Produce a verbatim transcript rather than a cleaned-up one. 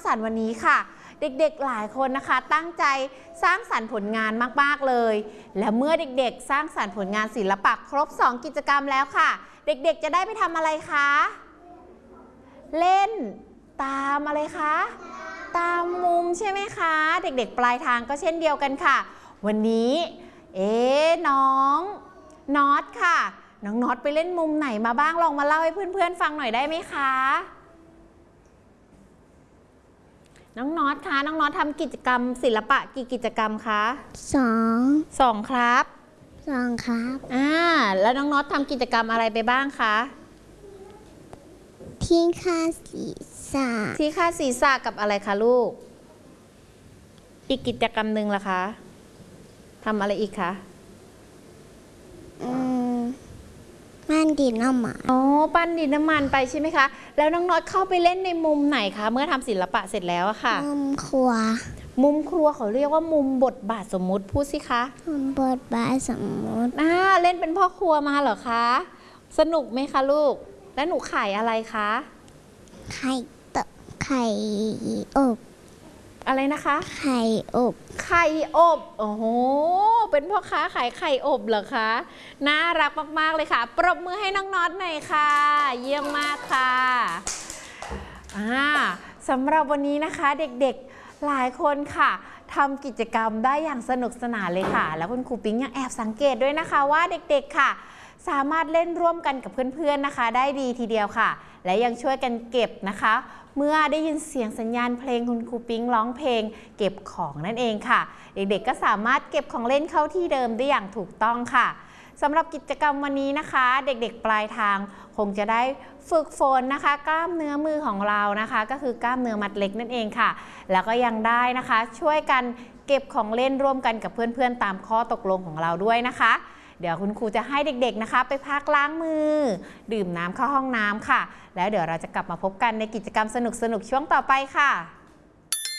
รรค์วันนี้ค่ะเด็กๆหลายคนนะคะตั้งใจสร้างสรรค์ผลงานมากๆเลยและเมื่อเด็กๆสร้างสรรค์ผลงานศิลปะครบสองกิจกรรมแล้วค่ะเด็กๆจะได้ไปทำอะไรคะเล่นตามอะไรคะตามมุมใช่ไหมคะเด็กๆปลายทางก็เช่นเดียวกันค่ะวันนี้เอ๊น้องน็อตค่ะน้องน็อตไปเล่นมุมไหนมาบ้างลองมาเล่าให้เพื่อนๆฟังหน่อยได้ไหมคะน้องน็อตคะน้องน็อตทำกิจกรรมศิลปะกี่กิจกรรมคะสองสองครับสองครับอ่าแล้วน้องน็อตทำกิจกรรมอะไรไปบ้างคะที่ค่าศีรษะที่ค่าศีรษะกับอะไรคะลูกอีกกิจกรรมหนึ่งล่ะคะทำอะไรอีกคะอืมปั้นดินน้ำมันอ๋อปั้นดินน้ำมันไปใช่ไหมคะแล้วน้องน็อตเข้าไปเล่นในมุมไหนคะเมื่อทำศิลปะเสร็จแล้วอะค่ะมุมครัวมุมครัวเขาเรียกว่ามุมบทบาทสมมุติพูดสิคะมุมบทบาทสมมุติอ่าเล่นเป็นพ่อครัวมาเหรอคะสนุกไหมคะลูกแล้วหนูขายอะไรคะไข่ตะไข่อบอะไรนะคะไข่อบไข่อบโอ้โหเป็นพ่อค้าขายไข่อบเหรอคะน่ารักมากๆเลยค่ะปรบมือให้น้องน็อตหน่อยค่ะเยี่ยมมากค่ะอ่าสำหรับวันนี้นะคะเด็กๆหลายคนค่ะทำกิจกรรมได้อย่างสนุกสนานเลยค่ะแล้วคุณครูปิ๊งยังแอบสังเกตด้วยนะคะว่าเด็กๆค่ะสามารถเล่นร่วมกันกับเพื่อนๆนะคะได้ดีทีเดียวค่ะและยังช่วยกันเก็บนะคะเมื่อได้ยินเสียงสัญญาณเพลงคุณครูปิ๊งร้องเพลงเก็บของนั่นเองค่ะเด็กๆก็สามารถเก็บของเล่นเข้าที่เดิมได้อย่างถูกต้องค่ะสำหรับกิจกรรมวันนี้นะคะเด็กๆปลายทางคงจะได้ฝึกฝนนะคะกล้ามเนื้อมือของเรานะคะก็คือกล้ามเนื้อมัดเล็กนั่นเองค่ะแล้วก็ยังได้นะคะช่วยกันเก็บของเล่นร่วมกันกับเพื่อนๆตามข้อตกลงของเราด้วยนะคะเดี๋ยวคุณครูจะให้เด็กๆนะคะไปพักล้างมือดื่มน้ำเข้าห้องน้ำค่ะแล้วเดี๋ยวเราจะกลับมาพบกันในกิจกรรมสนุกๆช่วงต่อไปค่ะ